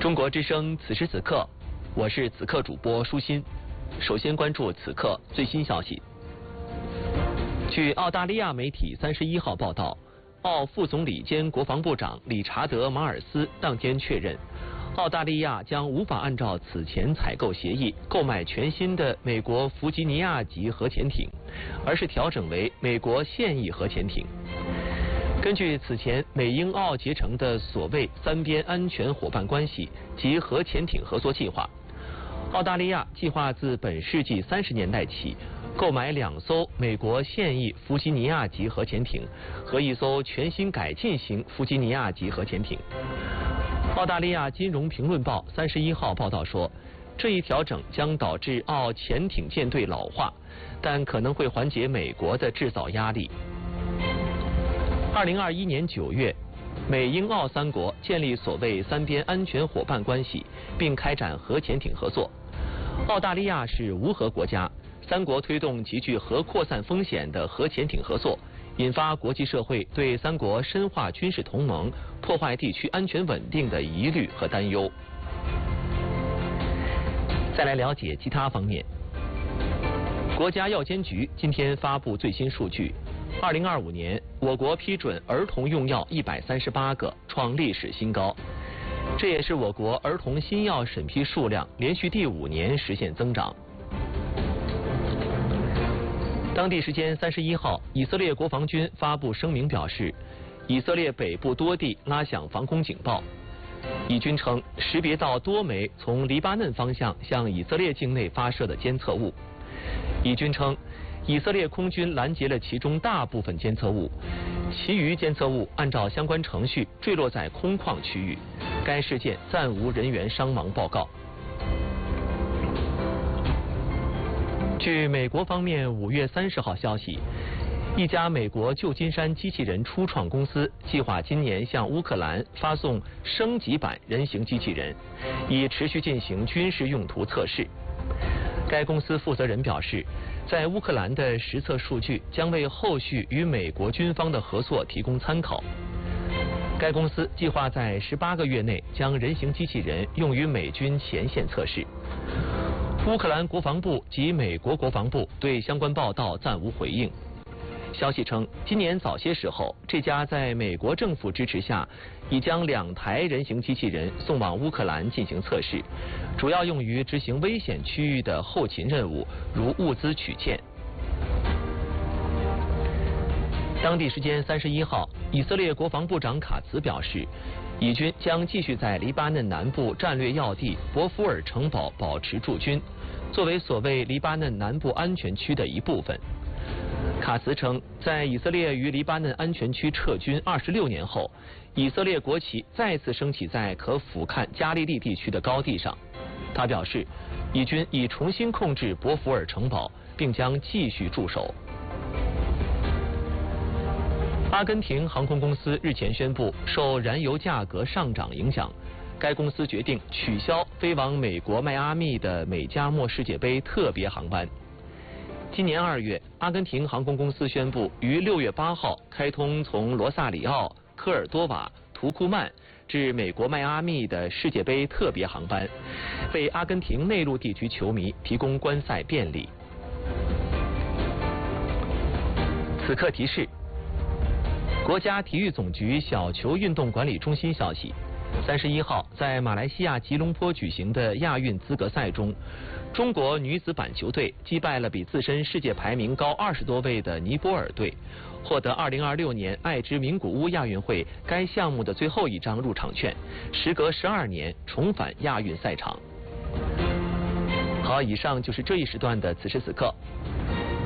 中国之声此时此刻，我是此刻主播舒心。首先关注此刻最新消息。据澳大利亚媒体31号报道，澳副总理兼国防部长理查德·马尔斯当天确认，澳大利亚将无法按照此前采购协议购买全新的美国弗吉尼亚级核潜艇，而是调整为美国现役核潜艇。根据此前美英澳结成的所谓三边安全伙伴关系及核潜艇合作计划，澳大利亚计划自本世纪30年代起购买2艘美国现役弗吉尼亚级核潜艇和1艘全新改进型弗吉尼亚级核潜艇。澳大利亚金融评论报31号报道说，这一调整将导致澳潜艇舰队老化，但可能会缓解美国的制造压力。2021年9月，美英澳3国建立所谓三边安全伙伴关系，并开展核潜艇合作。澳大利亚是无核国家，3国推动极具核扩散风险的核潜艇合作，引发国际社会对3国深化军事同盟、破坏地区安全稳定的疑虑和担忧。再来了解其他方面。国家药监局今天发布最新数据，2025年我国批准儿童用药138个，创历史新高。这也是我国儿童新药审批数量连续第5年实现增长。当地时间31号，以色列国防军发布声明表示，以色列北部多地拉响防空警报。以军称识别到多枚从黎巴嫩方向向以色列境内发射的监测物。以军称，以色列空军拦截了其中大部分监测物，其余监测物按照相关程序坠落在空旷区域。该事件暂无人员伤亡报告。据美国方面5月30号消息，一家美国旧金山机器人初创公司计划今年向乌克兰发送升级版人形机器人，以持续进行军事用途测试。该公司负责人表示，在乌克兰的实测数据将为后续与美国军方的合作提供参考。该公司计划在18个月内将人形机器人用于美军前线测试。乌克兰国防部及美国国防部对相关报道暂无回应。消息称，今年早些时候，这家在美国政府支持下已将2台人形机器人送往乌克兰进行测试，主要用于执行危险区域的后勤任务，如物资取件。当地时间31号，以色列国防部长卡茨表示，以军将继续在黎巴嫩南部战略要地博福尔城堡保持驻军，作为所谓黎巴嫩南部安全区的一部分。卡茨称，在以色列于黎巴嫩安全区撤军26年后，以色列国旗再次升起在可俯瞰加利利地区的高地上。他表示，以军已重新控制博福尔城堡，并将继续驻守。阿根廷航空公司日前宣布，受燃油价格上涨影响，该公司决定取消飞往美国迈阿密的美加墨世界杯特别航班。今年2月，阿根廷航空公司宣布于6月8号开通从罗萨里奥、科尔多瓦、图库曼至美国迈阿密的世界杯特别航班，为阿根廷内陆地区球迷提供观赛便利。此刻提示：国家体育总局小球运动管理中心消息，31号在马来西亚吉隆坡举行的亚运资格赛中，中国女子板球队击败了比自身世界排名高20多位的尼泊尔队，获得2026年爱知名古屋亚运会该项目的最后一张入场券，时隔12年重返亚运赛场。好，以上就是这一时段的此时此刻。